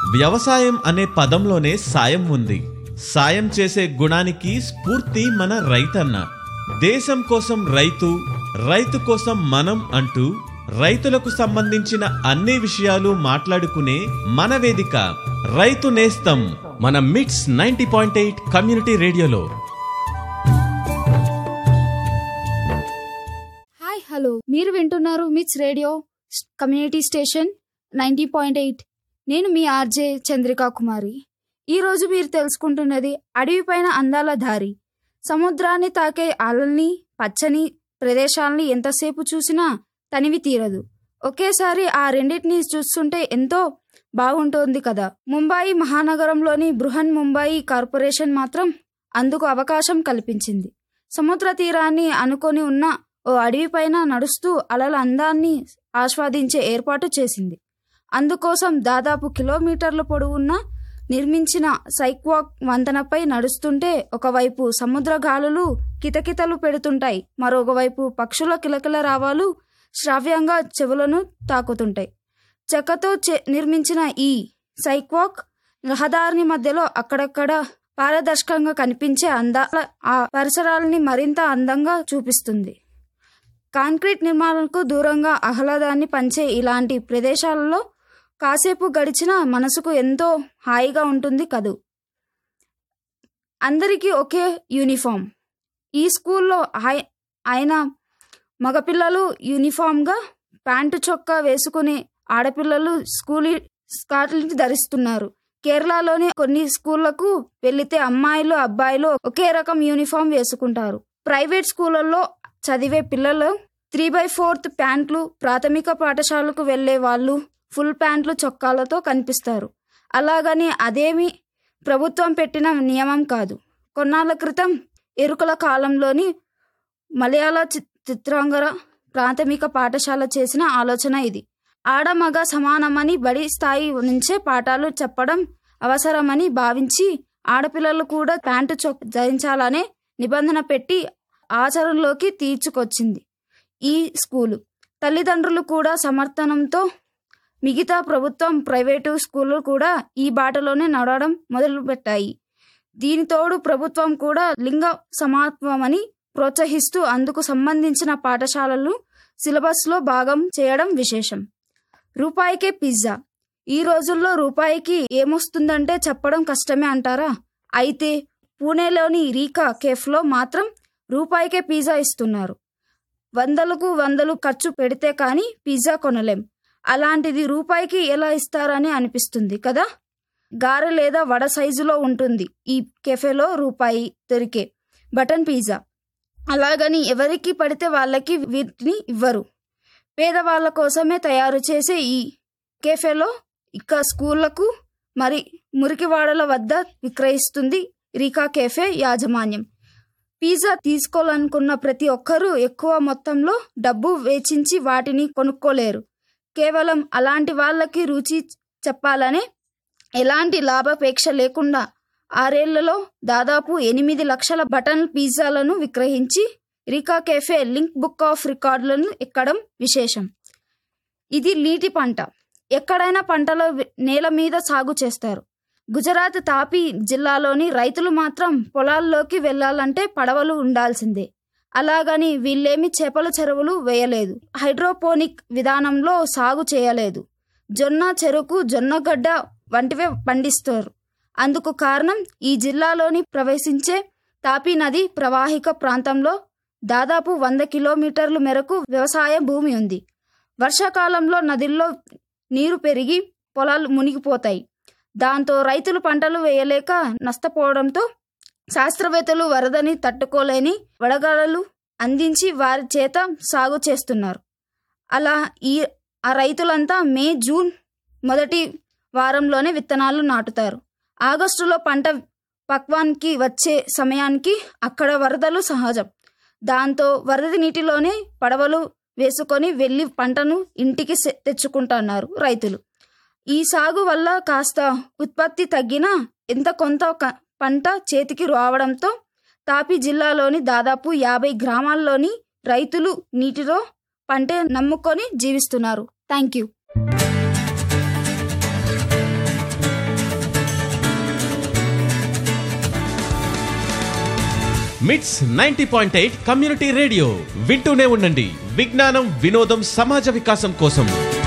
వ్యవసాయం అనే పదంలోనే సాయం ఉంది. సాయం చేసే గుణానికి స్ఫూర్తి మన రైతన్న. దేశం కోసం రైతు, రైతు కోసం మనం అంటూ రైతులకు సంబంధించిన అన్ని విషయాలు మాట్లాడుకునే మన వేదిక రైతు నేస్తం, మన మిట్స్ 90.8 కమ్యూనిటీ రేడియోలో. హాయ్, హలో, మీరు వింటున్నారు మిట్స్ రేడియో కమ్యూనిటీ స్టేషన్ 90.8. నేను మీ ఆర్జే చంద్రికా కుమారి. ఈరోజు మీరు తెలుసుకుంటున్నది అడవిపైన అందాల దారి. సముద్రాన్ని తాకే అలల్ని, పచ్చని ప్రదేశాలని ఎంతసేపు చూసినా తనివి తీరదు. ఒకేసారి ఆ రెండింటినీ చూస్తుంటే ఎంతో బాగుంటోంది కదా. ముంబాయి మహానగరంలోని బృహన్ ముంబాయి కార్పొరేషన్ మాత్రం అందుకు అవకాశం కల్పించింది. సముద్ర తీరాన్ని అనుకొని ఉన్న ఓ అడవిపైన నడుస్తూ అలల అందాన్ని ఆస్వాదించే ఏర్పాటు చేసింది. అందుకోసం దాదాపు కిలోమీటర్ల పొడవున్న నిర్మించిన సైక్వాక్ వంతెనపై నడుస్తుంటే ఒకవైపు సముద్ర గాలులు కితకితలు పెడుతుంటాయి, మరొకవైపు పక్షుల కిలకిల రావాలు శ్రావ్యంగా చెవులను తాకుతుంటాయి. చెక్కతో నిర్మించిన ఈ సైక్వాక్ రహదారిని మధ్యలో అక్కడక్కడ పారదర్శకంగా కనిపించే అందాల ఆ పరిసరాలని మరింత అందంగా చూపిస్తుంది. కాంక్రీట్ నిర్మాణాలకు దూరంగా ఆహ్లాదాన్ని పంచే ఇలాంటి ప్రదేశాలలో కాసేపు గడిచిన మనసుకు ఎంతో హాయిగా ఉంటుంది కదూ. అందరికీ ఒకే యూనిఫామ్. ఈ స్కూల్లో ఆయన మగపిల్లలు యూనిఫామ్గా ప్యాంటు చొక్కా వేసుకునే ఆడపిల్లలు స్కూల్ స్కార్ట్ని ధరిస్తున్నారు. కేరళలోని కొన్ని స్కూళ్లకు వెళితే అమ్మాయిలు అబ్బాయిలు ఒకే రకం యూనిఫామ్ వేసుకుంటారు. ప్రైవేట్ స్కూళ్ళల్లో చదివే పిల్లలు 3/4 ప్యాంట్లు, ప్రాథమిక పాఠశాలకు వెళ్లే వాళ్ళు ఫుల్ ప్యాంట్లు చొక్కాలతో కనిపిస్తారు. అలాగని అదేమి ప్రభుత్వం పెట్టిన నియమం కాదు. కొన్నాళ్ల క్రితం ఎరుకల కాలంలోని మలయాళ చిత్రాంగర ప్రాథమిక పాఠశాల చేసిన ఆలోచన ఇది. ఆడమగ సమానమని బడి స్థాయి నుంచే పాఠాలు చెప్పడం అవసరమని భావించి ఆడపిల్లలు కూడా ప్యాంటు ధరించాలనే నిబంధన పెట్టి ఆచరణలోకి తీసుకొచ్చింది ఈ స్కూలు. తల్లిదండ్రులు కూడా సమర్థనంతో మిగతా ప్రభుత్వం, ప్రైవేటు స్కూళ్ళు కూడా ఈ బాటలోనే నడవడం మొదలుపెట్టాయి. దీనితోడు ప్రభుత్వం కూడా లింగ సమానత్వమని ప్రోత్సహిస్తూ అందుకు సంబంధించిన పాఠశాలలు సిలబస్లో భాగం చేయడం విశేషం. రూపాయికే పిజ్జా. ఈ రోజుల్లో రూపాయికి ఏమొస్తుందంటే చెప్పడం కష్టమే అంటారా? అయితే పూణేలోని రీకా కేఫ్లో మాత్రం రూపాయికే పిజ్జా ఇస్తున్నారు. వందలు ఖర్చు పెడితే కానీ పిజ్జా కొనలేం. అలాంటిది రూపాయికి ఎలా ఇస్తారని అనిపిస్తుంది కదా. గారె లేదా వడ సైజులో ఉంటుంది ఈ కెఫేలో రూపాయి దొరికే బటన్ పిజ్జా. అలాగని ఎవరికి పడితే వాళ్ళకి వీటిని ఇవ్వరు. పేదవాళ్ళ కోసమే తయారు చేసే ఈ కెఫేలో ఇక స్కూళ్లకు మరి మురికివాడల వద్ద విక్రయిస్తుంది రీకా కెఫే యాజమాన్యం. పిజ్జా తీసుకోవాలనుకున్న ప్రతి ఒక్కరూ ఎక్కువ మొత్తంలో డబ్బు వెచ్చించి వాటిని కొనుక్కోలేరు. కేవలం అలాంటి వాళ్ళకి రుచి చెప్పాలనే ఎలాంటి లాభాపేక్ష లేకుండా 6 ఏళ్లలో దాదాపు 8 లక్షల button పిజ్జాలను విక్రయించి రీకా cafe link book of రికార్డులను ఎక్కడం విశేషం. ఇది నీటి పంట. ఎక్కడైనా పంటల నేల మీద సాగు చేస్తారు. గుజరాత్ తాపీ జిల్లాలోని రైతులు మాత్రం పొలాల్లోకి వెళ్లాలంటే పడవలు ఉండాల్సిందే. అలాగని వీళ్ళేమి చేపల చెరువులు వేయలేదు. హైడ్రోపోనిక్ విధానంలో సాగు చేయలేదు. జొన్న, చెరుకు, జొన్నగడ్డ వంటివే పండిస్తారు. అందుకు కారణం ఈ జిల్లాలోని ప్రవేశించే తాపీ నది ప్రవాహిక ప్రాంతంలో దాదాపు 100 కిలోమీటర్ల మేరకు వ్యవసాయ భూమి ఉంది. వర్షాకాలంలో నదిల్లో నీరు పెరిగి పొలాలు మునిగిపోతాయి. దాంతో రైతులు పంటలు వేయలేక నష్టపోవడంతో శాస్త్రవేత్తలు వరదని తట్టుకోలేని వడగళ్లు అందించి వారి చేత సాగు చేస్తున్నారు. అలా ఆ రైతులంతా మే, జూన్ మొదటి వారంలోనే విత్తనాలు నాటుతారు. ఆగస్టులో పంట పక్వానికి వచ్చే సమయానికి అక్కడ వరదలు సహజం. దాంతో వరద నీటిలోనే పడవలు వేసుకొని వెళ్ళి పంటను ఇంటికి తెచ్చుకుంటున్నారు రైతులు. ఈ సాగు వల్ల కాస్త ఉత్పత్తి తగ్గినా ఎంత కొంత పంట చేతికి రావడంతో తాపీ జిల్లాలోని దాదాపు 50 గ్రామాల్లోని రైతులు నీటిలో పంట నమ్ముకొని జీవిస్తున్నారు. Thank you. మిట్స్ 90.8 కమ్యూనిటీ రేడియో వింటూనే ఉండండి. విజ్ఞానం, వినోదం, సమాజ వికాసం కోసం.